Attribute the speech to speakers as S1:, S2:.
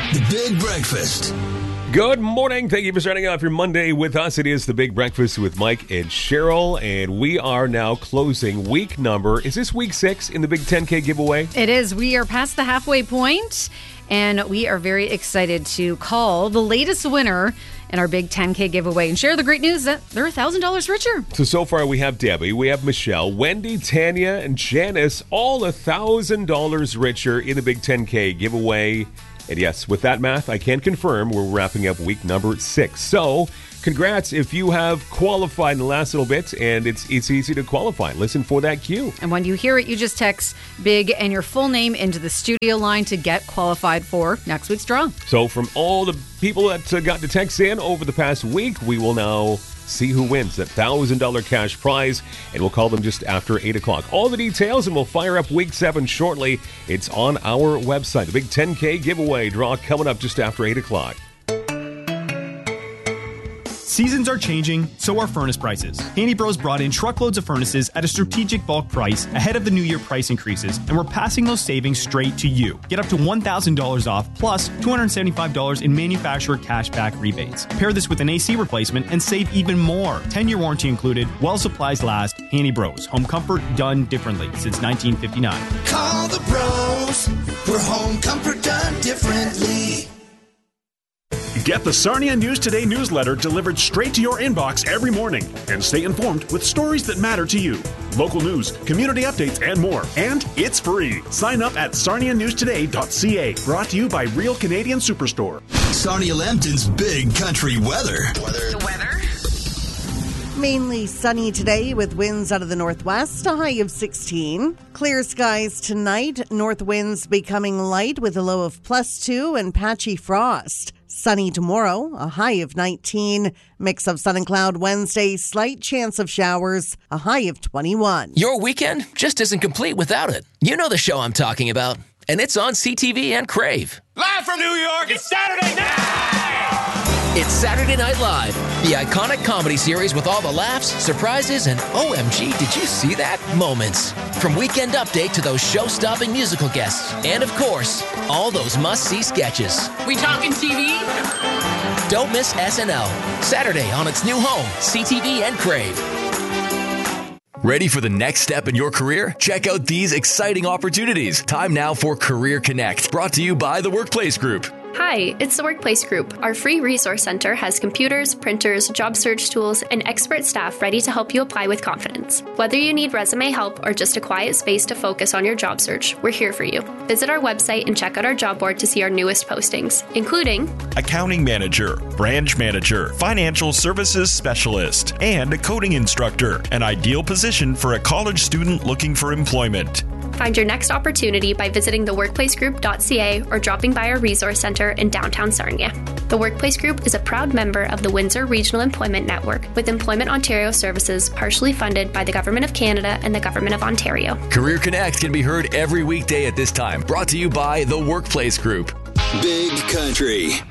S1: The Big Breakfast.
S2: Good morning. Thank you for starting off your Monday with us. It is the Big Breakfast with Mike and Cheryl, and we are now closing week number. Is this week 6 in the Big 10K giveaway?
S3: It is. We are past the halfway point, and we are very excited to call the latest winner in our Big 10K giveaway and share the great news that they're $1,000 richer.
S2: So far we have Debbie, we have Michelle, Wendy, Tanya, and Janice, all $1,000 richer in the Big 10K giveaway. And yes, with that math, I can confirm we're wrapping up week number 6. So, congrats if you have qualified in the last little bit, and it's easy to qualify. Listen for that cue.
S3: And when you hear it, you just text BIG and your full name into the studio line to get qualified for next week's draw.
S2: So from all the people that got the text in over the past week, we will now see who wins that $1,000 cash prize, and we'll call them just after 8 o'clock. All the details, and we'll fire up week 7 shortly. It's on our website. The Big 10K giveaway draw coming up just after 8 o'clock.
S4: Seasons are changing, so are furnace prices. Handy Bros brought in truckloads of furnaces at a strategic bulk price ahead of the new year price increases, and we're passing those savings straight to you. Get up to $1,000 off, plus $275 in manufacturer cashback rebates. Pair this with an AC replacement and save even more. 10-year warranty included, while supplies last. Handy Bros, home comfort done differently since 1959.
S1: Call the pros for home comfort done differently.
S5: Get the Sarnia News Today newsletter delivered straight to your inbox every morning and stay informed with stories that matter to you. Local news, community updates, and more. And it's free. Sign up at sarnianewstoday.ca. Brought to you by Real Canadian Superstore.
S1: Sarnia Lambton's Big Country Weather.
S6: The weather?
S7: Mainly sunny today with winds out of the northwest, a high of 16. Clear skies tonight, north winds becoming light with a low of +2 and patchy frost. Sunny tomorrow, a high of 19. Mix of sun and cloud Wednesday, slight chance of showers, a high of 21.
S8: Your weekend just isn't complete without it. You know the show I'm talking about, and it's on CTV and Crave.
S9: Live from New York, it's Saturday night!
S8: It's Saturday Night Live, the iconic comedy series with all the laughs, surprises, and OMG, did you see that? Moments. From Weekend Update to those show-stopping musical guests. And of course, all those must-see sketches.
S6: We talking TV?
S8: Don't miss SNL. Saturday on its new home, CTV and Crave.
S10: Ready for the next step in your career? Check out these exciting opportunities. Time now for Career Connect, brought to you by the Workplace Group.
S11: Hi, it's the Workplace Group. Our free resource center has computers, printers, job search tools, and expert staff ready to help you apply with confidence. Whether you need resume help or just a quiet space to focus on your job search, we're here for you. Visit our website and check out our job board to see our newest postings, including
S12: accounting manager, branch manager, financial services specialist, and a coding instructor, an ideal position for a college student looking for employment.
S11: Find your next opportunity by visiting theworkplacegroup.ca or dropping by our resource center in downtown Sarnia. The Workplace Group is a proud member of the Windsor Regional Employment Network, with Employment Ontario services partially funded by the Government of Canada and the Government of Ontario.
S10: Career Connect can be heard every weekday at this time, brought to you by the Workplace Group.
S1: Big Country.